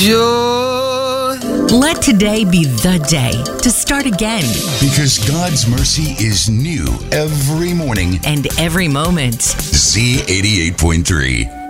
Joy. Let today be the day to start again. Because God's mercy is new every morning. And every moment. Z88.3.